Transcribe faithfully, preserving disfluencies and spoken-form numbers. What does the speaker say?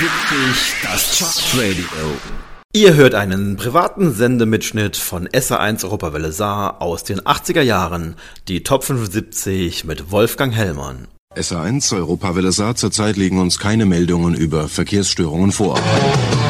Das Chartradio. Ihr hört einen privaten Sendemitschnitt von S R eins Europawelle Saar aus den achtziger Jahren, die Top fünfundsiebzig mit Wolfgang Hellmann. S R eins Europawelle Saar, zurzeit liegen uns keine Meldungen über Verkehrsstörungen vor.